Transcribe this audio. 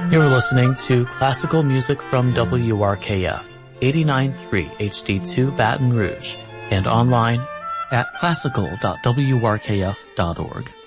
You're listening to classical music from WRKF, 89.3 HD2 Baton Rouge, and online at classical.wrkf.org.